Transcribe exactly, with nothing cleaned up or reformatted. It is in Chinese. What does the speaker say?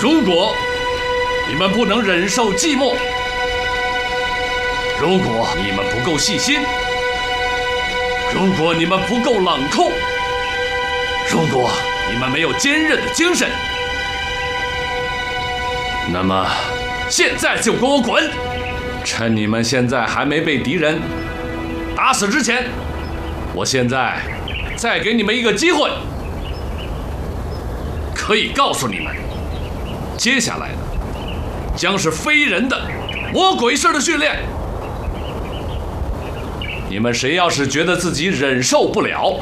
如果你们不能忍受寂寞，如果你们不够细心，如果你们不够冷酷，如果你们没有坚韧的精神，那么现在就给我滚！趁你们现在还没被敌人打死之前，我现在再给你们一个机会，可以告诉你们，接下来的将是非人的魔鬼式的训练。你们谁要是觉得自己忍受不了，